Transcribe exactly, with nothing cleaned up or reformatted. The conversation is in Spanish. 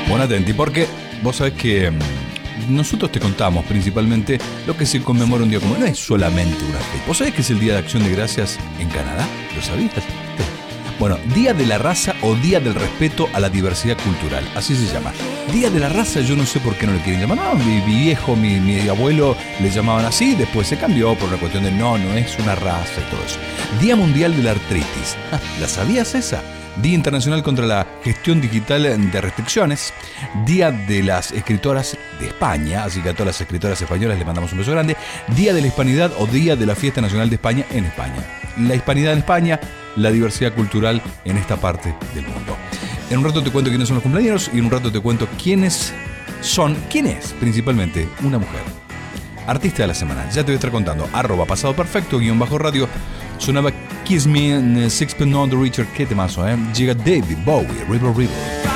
Pon atenti, porque vos sabés que mm, nosotros te contamos principalmente lo que se conmemora un día como... No es solamente una fecha. ¿Vos sabés que es el Día de Acción de Gracias en Canadá? ¿Lo sabías? Bueno, Día de la Raza o Día del Respeto a la Diversidad Cultural, así se llama. Día de la Raza, yo no sé por qué no le quieren llamar. No, mi, mi viejo, mi, mi abuelo le llamaban así, después se cambió por la cuestión de no, no es una raza y todo eso. Día Mundial de la Artritis. ¿La sabías esa? Día Internacional contra la Gestión Digital de Restricciones. Día de las Escritoras de España, así que a todas las escritoras españolas les mandamos un beso grande. Día de la Hispanidad o Día de la Fiesta Nacional de España en España. La hispanidad en España, la diversidad cultural en esta parte del mundo. En un rato te cuento quiénes son los cumpleaños y en un rato te cuento quiénes son, quién es principalmente una mujer. Artista de la semana, ya te voy a estar contando. Arroba pasado perfecto, guión bajo radio. Sonaba Kiss Me en Sixpence None the Richer. Qué temazo, ¿eh? Llega David Bowie, River River.